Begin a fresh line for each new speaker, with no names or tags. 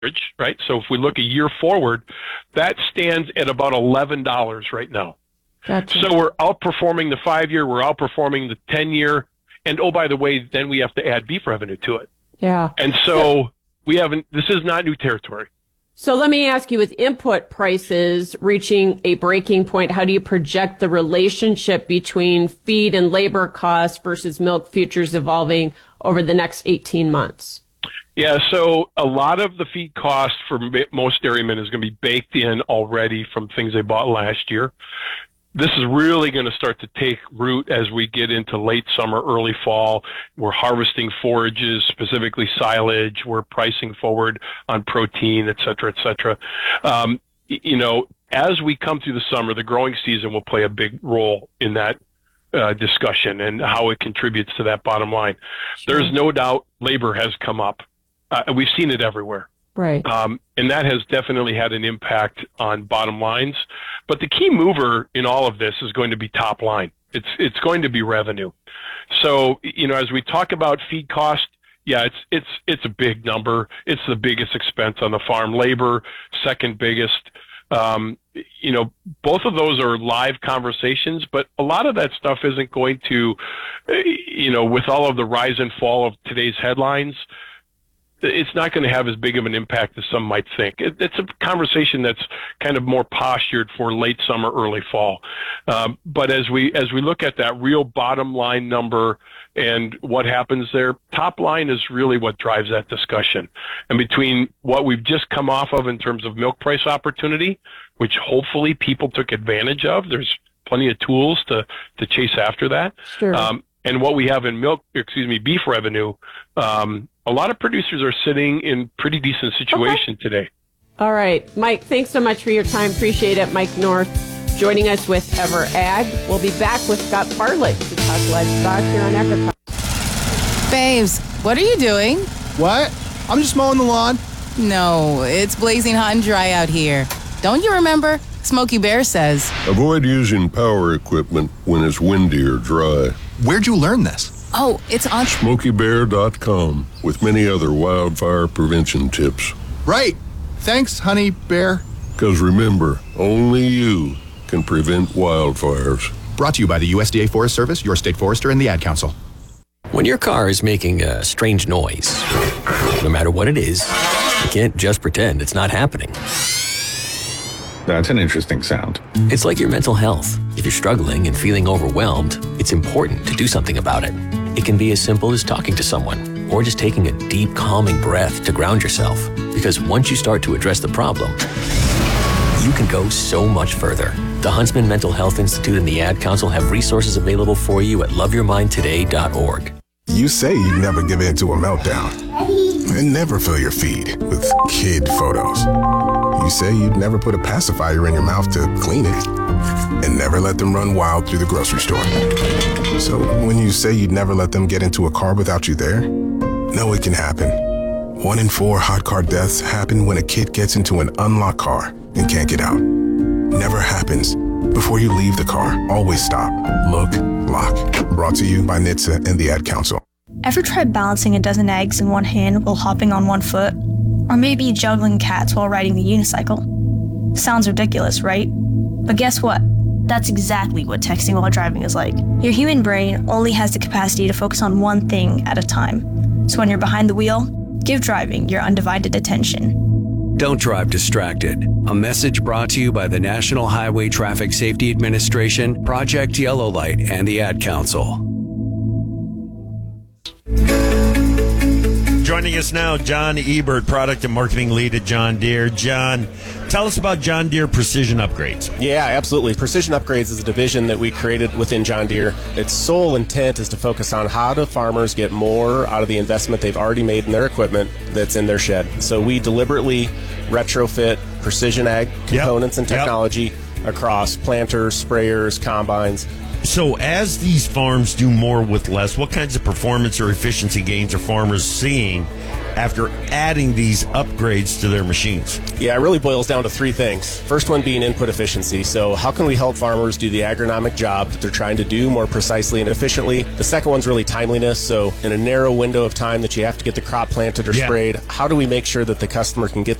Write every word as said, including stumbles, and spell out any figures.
right? So if we look a year forward, that stands at about eleven dollars right now.
Gotcha.
So we're outperforming the five-year, we're outperforming the ten-year, and oh, by the way, then we have to add beef revenue to it.
Yeah.
And so we haven't, this is not new territory.
So let me ask you, with input prices reaching a breaking point, how do you project the relationship between feed and labor costs versus milk futures evolving over the next eighteen months?
Yeah, so a lot of the feed cost for most dairymen is going to be baked in already from things they bought last year. This is really going to start to take root as we get into late summer, early fall. We're harvesting forages, specifically silage. We're pricing forward on protein, et cetera, et cetera. Um, you know, as we come through the summer, the growing season will play a big role in that uh, discussion and how it contributes to that bottom line. Sure. There's no doubt labor has come up. Uh, we've seen it everywhere.
Right.
Um, and that has definitely had an impact on bottom lines. But the key mover in all of this is going to be top line. It's it's going to be revenue. So, you know, as we talk about feed cost, yeah, it's it's it's a big number. It's the biggest expense on the farm. Labor, second biggest. Um, you know, both of those are live conversations, but a lot of that stuff isn't going to, you know, with all of the rise and fall of today's headlines, it's not going to have as big of an impact as some might think. It, it's a conversation that's kind of more postured for late summer, early fall. Um, but as we as we look at that real bottom line number and what happens there, top line is really what drives that discussion. And between what we've just come off of in terms of milk price opportunity, which hopefully people took advantage of, there's plenty of tools to to chase after that.
Sure.
Um, and what we have in milk, excuse me, beef revenue, um, a lot of producers are sitting in pretty decent situation okay. today.
All right. Mike, thanks so much for your time. Appreciate it. Mike North joining us with Ever Ag. We'll be back with Scott Bartlett to talk livestock here on Agriculture.
Babes, what are you doing?
What? I'm just mowing the lawn.
No, it's blazing hot and dry out here. Don't you remember? Smokey Bear says,
avoid using power equipment when it's windy or dry.
Where'd you learn this?
Oh, it's on
Smokey Bear dot com with many other wildfire prevention tips.
Right. Thanks, honey bear.
Because remember, only you can prevent wildfires.
Brought to you by the U S D A Forest Service, your state forester, and the Ad Council.
When your car is making a strange noise, no matter what it is, you can't just pretend it's not happening.
That's an interesting sound.
It's like your mental health. If you're struggling and feeling overwhelmed, it's important to do something about it. It can be as simple as talking to someone or just taking a deep, calming breath to ground yourself. Because once you start to address the problem, you can go so much further. The Huntsman Mental Health Institute and the Ad Council have resources available for you at love your mind today dot org.
You say you never give in to a meltdown and never fill your feed with kid photos. You say you'd never put a pacifier in your mouth to clean it and never let them run wild through the grocery store. So when you say you'd never let them get into a car without you there, no, it can happen. One in four hot car deaths happen when a kid gets into an unlocked car and can't get out. Never happens. Before you leave the car, always stop, look, lock. Brought to you by N H T S A and the Ad Council.
Ever tried balancing a dozen eggs in one hand while hopping on one foot? Or maybe juggling cats while riding the unicycle? Sounds ridiculous, right? But guess what? That's exactly what texting while driving is like. Your human brain only has the capacity to focus on one thing at a time. So when you're behind the wheel, give driving your undivided attention.
Don't drive distracted. A message brought to you by the National Highway Traffic Safety Administration, Project Yellow Light, and the Ad Council.
Joining us now, John Ebert, Product and Marketing Lead at John Deere. John, tell us about John Deere Precision Upgrades.
Yeah, absolutely. Precision Upgrades is a division that we created within John Deere. Its sole intent is to focus on how do farmers get more out of the investment they've already made in their equipment that's in their shed. So we deliberately retrofit precision ag components yep. and technology yep. across planters, sprayers, combines.
So as these farms do more with less, what kinds of performance or efficiency gains are farmers seeing after adding these upgrades to their machines?
Yeah, it really boils down to three things. First one being input efficiency. So how can we help farmers do the agronomic job that they're trying to do more precisely and efficiently? The second one's really timeliness. So in a narrow window of time that you have to get the crop planted or
Yeah.
sprayed, how do we make sure that the customer can get